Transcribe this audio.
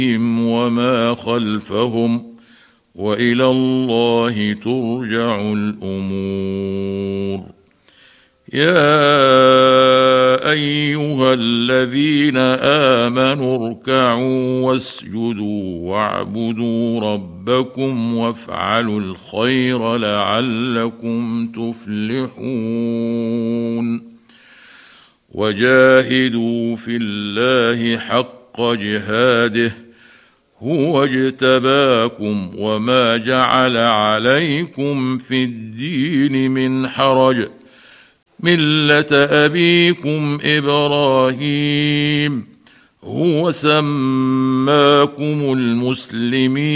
وما خلفهم، وإلى الله ترجع الأمور. يا أيها الذين آمنوا اركعوا واسجدوا واعبدوا ربكم وافعلوا الخير لعلكم تفلحون. وجاهدوا في الله حق جهاده هو اجتباكم وما جعل عليكم في الدين من حرج، ملة أبيكم إبراهيم هو سماكم المسلمين